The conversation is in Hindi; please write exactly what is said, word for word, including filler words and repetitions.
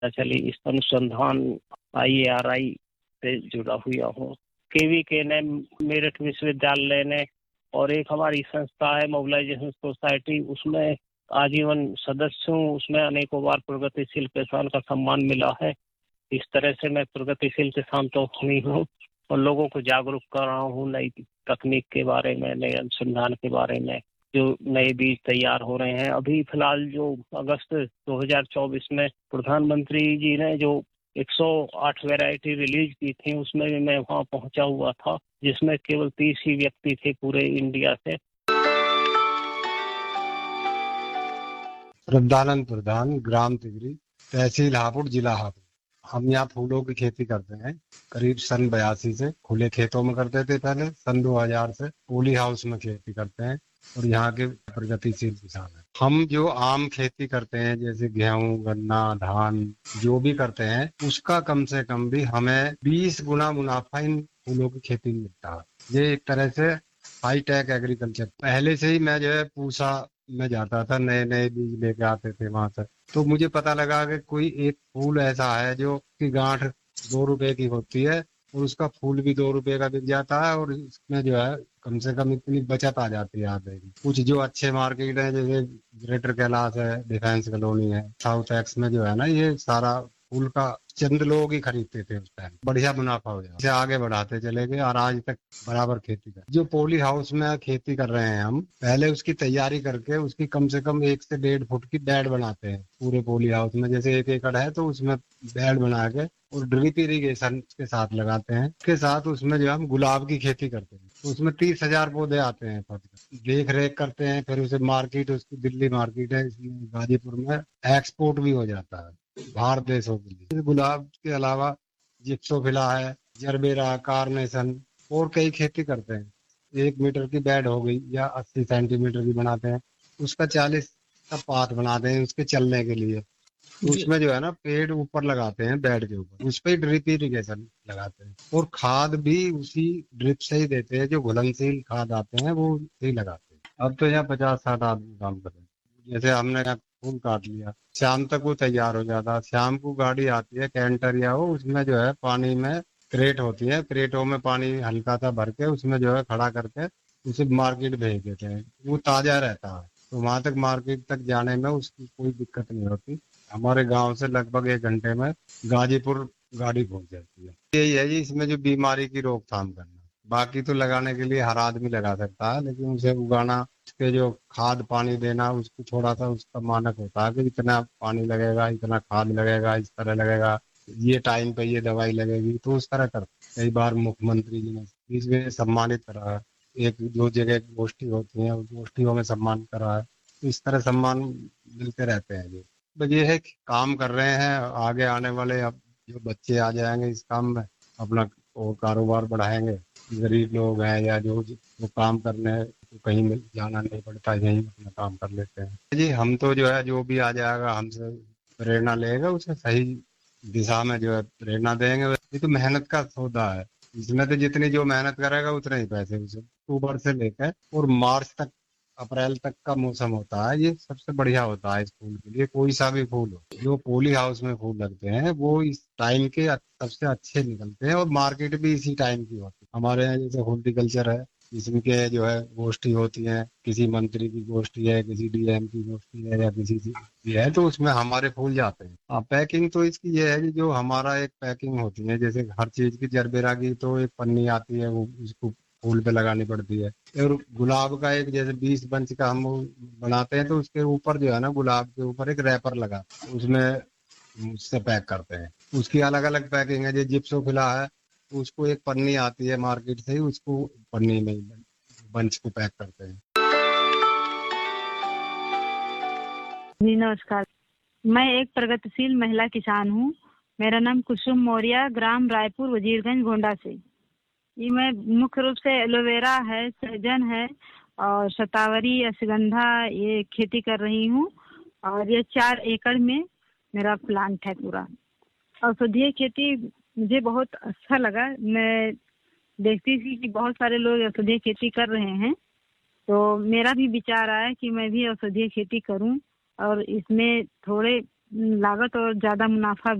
चली इस अनुसंधान आई ए आर आई से जुड़ा हुआ हूँ। केवी के ने, मेरठ विश्वविद्यालय ने और एक हमारी संस्था है मोबिलाइजेशन सोसाइटी, उसमें आजीवन सदस्य हूँ। उसमें अनेकों बार प्रगतिशील किसान का सम्मान मिला है। इस तरह से मैं प्रगतिशील किसान तो नहीं हूँ और लोगों को जागरूक कर रहा हूँ नई तकनीक के बारे में, नए अनुसंधान के बारे में, जो नए बीज तैयार हो रहे हैं। अभी फिलहाल जो अगस्त दो हज़ार चौबीस में प्रधानमंत्री जी ने जो एक सौ आठ वैरायटी रिलीज की थी, उसमें भी मैं वहां पहुंचा हुआ था, जिसमें केवल तीस ही व्यक्ति थे पूरे इंडिया से। श्रद्धानंद प्रधान, ग्राम तिगरी, तहसील हापुड़, जिला हापुड़। हम यहाँ फूलों की खेती करते हैं। करीब सन बयासी से खुले खेतों में करते थे, पहले सन दो हज़ार से पॉली हाउस में खेती करते हैं और यहाँ के प्रगतिशील किसान हैं। हम जो आम खेती करते हैं जैसे गेहूं, गन्ना, धान, जो भी करते हैं उसका कम से कम भी हमें बीस गुना मुनाफा इन फूलों की खेती में मिलता है। ये एक तरह से हाईटेक एग्रीकल्चर। पहले से ही मैं जो है पूसा में जाता था, नए नए बीज लेके आते थे वहां से, तो मुझे पता लगा कि कोई एक फूल ऐसा है जो की गांठ दो रुपए की होती है और उसका फूल भी दो रुपए का बिक जाता है और इसमें जो है कम से कम इतनी बचत आ जाती है आधे की। कुछ जो अच्छे मार्केट है जैसे ग्रेटर कैलाश है, डिफेंस कॉलोनी है, साउथ एक्स में जो है ना, ये सारा फूल का चंद लोग ही खरीदते थे उस टाइम। बढ़िया मुनाफा हो जाए, आगे बढ़ाते चले गए और आज तक बराबर खेती कर। जो पॉली हाउस में खेती कर रहे हैं हम, पहले उसकी तैयारी करके उसकी कम से कम एक से डेढ़ फुट की बेड बनाते हैं पूरे पॉली हाउस में। जैसे एक एकड़ है तो उसमें बेड बना के और ड्रिप इरीगेशन के साथ लगाते हैं। उसके साथ उसमें जो हम गुलाब की खेती करते हैं, तो उसमें तीस हजार पौधे आते हैं। देख रेख करते हैं, फिर उसे मार्केट, उसकी दिल्ली मार्केट है, इसमें गाजीपुर में एक्सपोर्ट भी हो जाता है बाहर देशों के लिए। गुलाब के अलावा जिप्सोफिला है, जरबेरा, कार्नेशन और कई खेती करते हैं। एक मीटर की बेड हो गई या अस्सी सेंटीमीटर की बनाते हैं, उसका चालीस का पाथ बनाते हैं उसके चलने के लिए। तो उसमें जो है ना पेड़ ऊपर लगाते हैं बेड के ऊपर, उस पर ड्रिप इरिगेशन लगाते हैं और खाद भी उसी ड्रिप से ही देते हैं। जो घुलनशील खाद आते हैं वो ही लगाते हैं। अब तो यहाँ पचास साठ आदमी काम कर रहे हैं। जैसे हमने फूल काट लिया, शाम तक वो तैयार हो जाता है। शाम को गाड़ी आती है कैंटर या वो, उसमें जो है पानी में क्रेट होती है, क्रेटों में पानी हल्का सा भर के उसमें जो है खड़ा करके उसे मार्केट भेज देते हैं। वो ताजा रहता है, तो वहां तक मार्केट तक जाने में उसकी कोई दिक्कत नहीं होती। हमारे गांव से लगभग एक घंटे में गाजीपुर गाड़ी पहुंच जाती है। यही है जी इसमें जो बीमारी की रोकथाम करना। बाकी तो लगाने के लिए हर आदमी लगा सकता है, लेकिन उसे उगाना, उसके जो खाद पानी देना, उसको थोड़ा सा उसका मानक होता है कि इतना पानी लगेगा, इतना खाद लगेगा, इस तरह लगेगा, ये टाइम पे ये दवाई लगेगी, तो उस तरह कर। कई बार मुख्यमंत्री जी ने इसमें सम्मानित करा है। एक जो जगह गोष्ठी होती है उस गोष्ठियों में सम्मान करा है। तो इस तरह सम्मान मिलते रहते हैं जी। बस ये है कि काम कर रहे हैं, आगे आने वाले अब जो बच्चे आ जाएंगे इस काम में, अपना और कारोबार बढ़ाएंगे। गरीब लोग हैं या जो वो काम करने तो कहीं में जाना नहीं पड़ता, यहीं अपना काम कर लेते हैं जी। हम तो जो है जो भी आ जाएगा हमसे प्रेरणा लेगा, उसे सही दिशा में जो है प्रेरणा देंगे। ये तो मेहनत का सौदा है, इसमें तो जितनी जो मेहनत करेगा उतने ही पैसे उसे। अक्टूबर से लेकर और मार्च तक, अप्रैल तक का मौसम होता है, ये सबसे बढ़िया होता है इस फूल के लिए। कोई सा भी फूल हो, जो पॉली हाउस में फूल लगते हैं वो इस टाइम के सबसे अच्छे निकलते हैं और मार्केट भी इसी टाइम की होती है। हमारे यहाँ जैसे हॉर्टिकल्चर है, इसमें के जो है गोष्ठी होती है, किसी मंत्री की गोष्ठी है, किसी डी एम की गोष्ठी है या किसी की है, तो उसमें हमारे फूल जाते हैं। हाँ, पैकिंग तो इसकी ये है कि जो हमारा एक पैकिंग होती है, जैसे हर चीज की, जरबेरा की तो एक पन्नी आती है, वो उसको फूल पे लगानी पड़ती है। और गुलाब का एक जैसे बीस बंच का हम वो बनाते हैं, तो उसके ऊपर जो है ना, गुलाब के ऊपर एक रैपर लगा, उसमें उससे पैक करते हैं। उसकी अलग अलग पैकिंग है। जो जिप्सोफिला है उसको एक पन्नी आती है मार्केट से ही, उसको पन्नी में ही बंच को पैक करते हैं। जी नमस्कार, मैं एक प्रगतिशील महिला किसान हूँ। मेरा नाम कुसुम मौर्य, ग्राम रायपुर, वजीरगंज, गोंडा से। ये मैं मुख्य रूप से एलोवेरा है, सहजन है और शतावरी, अश्वगंधा ये खेती कर रही हूँ। और ये चार एकड़ में मेरा प्लांट है पूरा। औषधीय खेती मुझे बहुत अच्छा लगा। मैं देखती थी कि बहुत सारे लोग औषधीय खेती कर रहे हैं, तो मेरा भी विचार आया कि मैं भी औषधीय खेती करूं और इसमें थोड़े लागत और ज्यादा मुनाफा